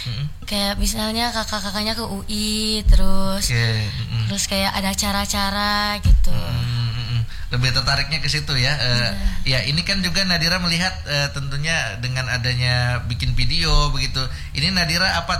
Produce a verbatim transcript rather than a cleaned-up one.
Mm-mm. Kayak misalnya kakak-kakaknya ke U I, terus Okay. Mm-mm. terus kayak ada acara-acara gitu. Mm-mm. Lebih tertariknya ke situ ya. Uh, ya ini kan juga Nadira melihat uh, tentunya dengan adanya bikin video begitu. Ini Nadira apa